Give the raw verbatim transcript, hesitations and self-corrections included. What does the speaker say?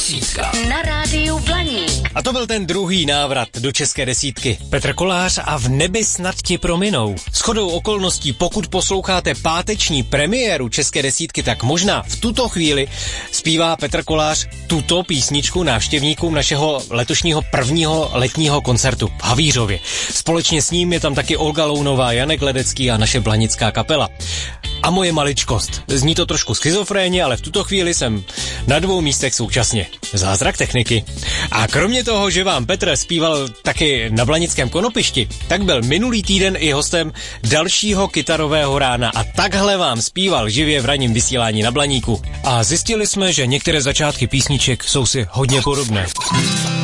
desítka na rádiu Blaník. A to byl ten druhý návrat do české desítky. Petr Kolář a V nebi snad ti prominou. Shodou okolností, pokud posloucháte páteční premiéru české desítky, tak možná v tuto chvíli zpívá Petr Kolář tuto písničku návštěvníkům našeho letošního prvního letního koncertu v Havířově. Společně s ním je tam taky Olga Lounová, Janek Ledecký a naše blanická kapela. A moje maličkost. Zní to trošku schizofrénně, ale v tuto chvíli jsem na dvou místech současně. Zázrak techniky. A kromě toho, že vám Petr zpíval taky na Blanickém Konopišti, tak byl minulý týden i hostem dalšího kytarového rána a takhle vám zpíval živě v ranním vysílání na Blaníku. A zjistili jsme, že některé začátky písniček jsou si hodně podobné.